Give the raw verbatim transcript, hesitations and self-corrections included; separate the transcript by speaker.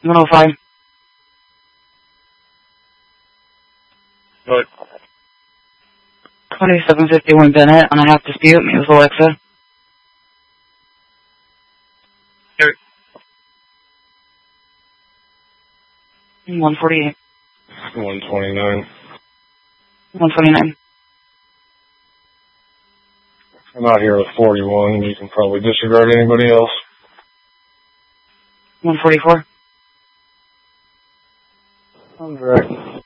Speaker 1: one oh five.
Speaker 2: What?
Speaker 1: twenty-seven fifty-one Bennett on a half dispute. Meet with Alexa.
Speaker 2: Here.
Speaker 1: one forty-eight.
Speaker 2: one twenty-nine.
Speaker 1: one twenty-nine.
Speaker 2: I'm out here with forty-one. You can probably disregard anybody else.
Speaker 1: one forty-four.
Speaker 2: I'm direct.